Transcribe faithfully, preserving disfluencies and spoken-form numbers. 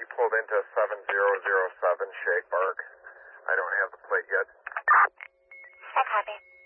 pulled into seven zero zero seven Shakeburg. I don't have the plate yet. I copy.